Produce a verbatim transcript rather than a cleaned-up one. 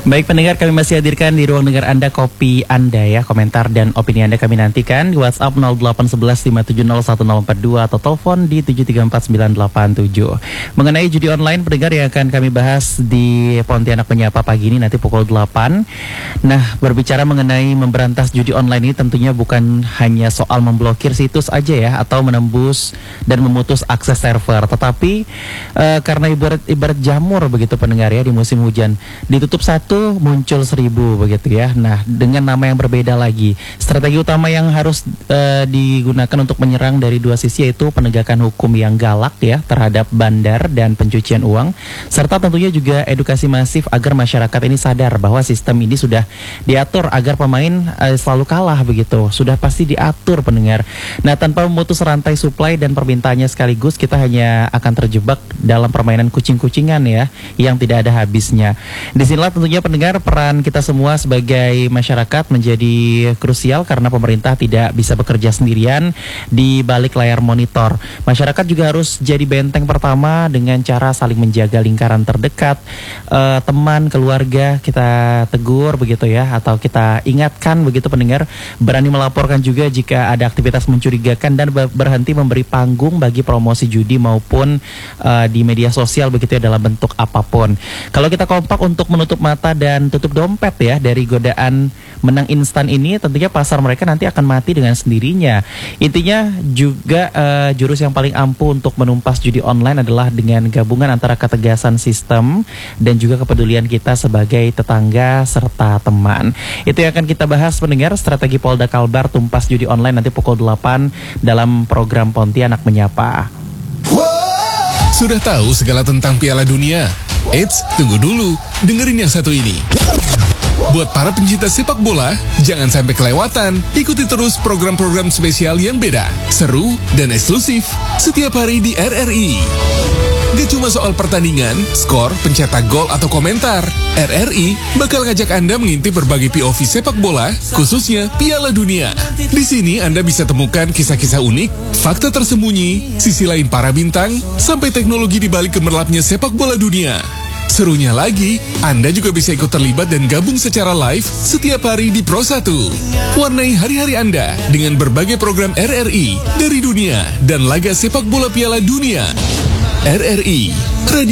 Baik pendengar, kami masih hadirkan di ruang dengar Anda kopi Anda ya. Komentar dan opini Anda kami nantikan di WhatsApp nol delapan satu satu lima tujuh nol satu nol empat dua atau telepon di tujuh tiga empat sembilan delapan tujuh. Mengenai judi online pendengar yang akan kami bahas di Pontianak Menyapa pagi ini nanti pukul delapan. Nah, berbicara mengenai memberantas judi online ini tentunya bukan hanya soal memblokir situs aja ya atau menembus dan memutus akses server, tetapi uh, karena ibarat ibarat jamur begitu pendengar ya, di musim hujan ditutup satu muncul seribu begitu ya. Nah, dengan nama yang berbeda lagi. Strategi utama yang harus uh, digunakan untuk menyerang dari dua sisi yaitu penegakan hukum yang galak ya terhadap bandar dan pencucian uang, serta tentunya juga edukasi masif agar masyarakat ini sadar bahwa sistem ini sudah diatur agar pemain uh, selalu kalah begitu. Sudah pasti diatur pendengar. Nah, tanpa memutus rantai suplai dan permintaannya sekaligus, kita hanya akan terjebak dalam permainan kucing-kucingan ya yang tidak ada habisnya. Disinilah tentunya pendengar peran kita semua sebagai masyarakat menjadi krusial karena pemerintah tidak bisa bekerja sendirian di balik layar monitor. Masyarakat juga harus jadi benteng pertama dengan cara saling menjaga lingkaran terdekat, uh, teman, keluarga kita tegur begitu ya, atau kita ingatkan begitu pendengar, berani melaporkan juga jika ada aktivitas mencurigakan dan berhenti memberi panggung bagi promosi judi maupun uh, di media sosial begitu ya dalam bentuk apapun. Kalau kita kompak untuk menutup mata dan tutup dompet ya dari godaan menang instan ini, tentunya pasar mereka nanti akan mati dengan sendirinya. Intinya juga uh, jurus yang paling ampuh untuk menumpas judi online adalah dengan gabungan antara ketegasan sistem dan juga kepedulian kita sebagai tetangga serta teman. Itu yang akan kita bahas pendengar, strategi Polda Kalbar tumpas judi online nanti pukul delapan dalam program Pontianak Menyapa. Sudah tahu segala tentang Piala Dunia? Eits, tunggu dulu, dengerin yang satu ini. Buat para pencinta sepak bola, jangan sampai kelewatan. Ikuti terus program-program spesial yang beda, seru, dan eksklusif setiap hari di R R I. Gak cuma soal pertandingan, skor, pencetak gol, atau komentar. R R I bakal ngajak Anda mengintip berbagai P O V sepak bola, khususnya Piala Dunia. Di sini Anda bisa temukan kisah-kisah unik, fakta tersembunyi, sisi lain para bintang, sampai teknologi di balik gemerlapnya sepak bola dunia. Serunya lagi, Anda juga bisa ikut terlibat dan gabung secara live setiap hari di Pro satu. Warnai hari-hari Anda dengan berbagai program R R I dari dunia dan laga sepak bola Piala Dunia. R R I, Radio